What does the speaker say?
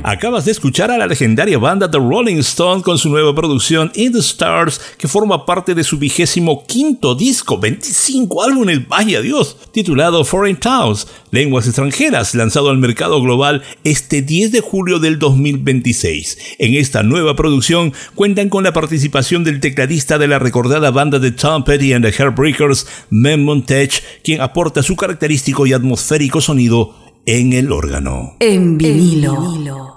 Acabas de escuchar a la legendaria banda The Rolling Stones con su nueva producción In the Stars, que forma parte de su 25º disco, 25 álbumes, vaya Dios, titulado Foreign Tales, Lenguas Extranjeras, lanzado al mercado global este 10 de julio del 2026. En esta nueva producción cuentan con la participación del tecladista de la recordada banda de Tom Petty and the Heartbreakers, Mem Montage, quien aporta su característico y atmosférico sonido en el órgano. En vinilo.